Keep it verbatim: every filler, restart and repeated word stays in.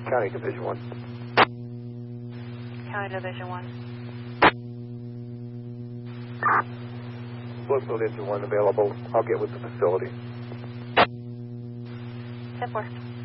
County Division one. County Division one. Blissfield Engine one available. I'll get with the facility. ten four.